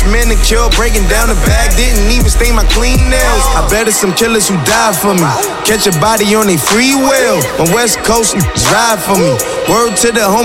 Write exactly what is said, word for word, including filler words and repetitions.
First manicure, breaking down the bag, didn't even stain my clean nails. I bet it's some killers who died for me. Catch a body on a free will. My West Coast niggas ride for me. Word to the home.